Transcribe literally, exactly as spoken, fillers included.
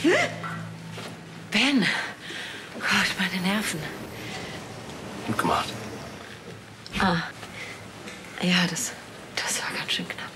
Ben! Gott, meine Nerven. Gut gemacht. Ah. Ja, das, das war ganz schön knapp.